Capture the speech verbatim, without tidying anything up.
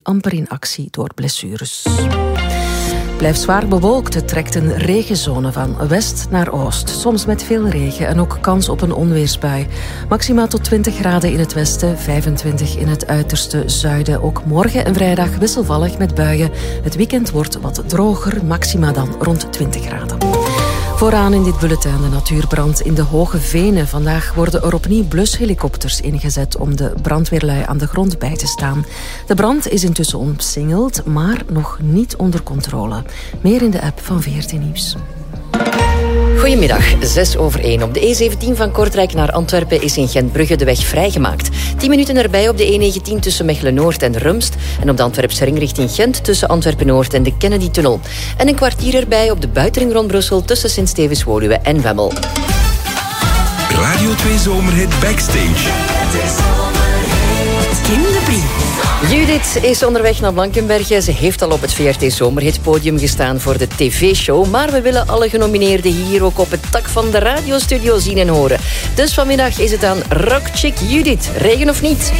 amper in actie door blessures. Het blijft zwaar bewolkt. Het trekt een regenzone van west naar oost. Soms met veel regen en ook kans op een onweersbui. Maxima tot twintig graden in het westen, vijfentwintig in het uiterste zuiden. Ook morgen en vrijdag wisselvallig met buien. Het weekend wordt wat droger, maxima dan rond twintig graden. Vooraan in dit bulletin de natuurbrand in de Hoge Venen. Vandaag worden er opnieuw blushelikopters ingezet om de brandweerlui aan de grond bij te staan. De brand is intussen omsingeld, maar nog niet onder controle. Meer in de app van V R T Nieuws. Goedemiddag, zes over één. Op de E zeventien van Kortrijk naar Antwerpen is in Gentbrugge de weg vrijgemaakt. Tien minuten erbij op de E negentien tussen Mechelen-Noord en Rumst. En op de Antwerpse ring richting Gent tussen Antwerpen-Noord en de Kennedy-tunnel. En een kwartier erbij op de buitenring rond Brussel tussen Sint-Stevens-Woluwe en Wemmel. Radio twee Zomerhit Backstage. Kim de Brie. Judith is onderweg naar Blankenberge. Ze heeft al op het V R T Zomerhit-podium gestaan voor de tv-show. Maar we willen alle genomineerden hier ook op het dak van de radiostudio zien en horen. Dus vanmiddag is het aan Rockchick Judith. Regen of niet?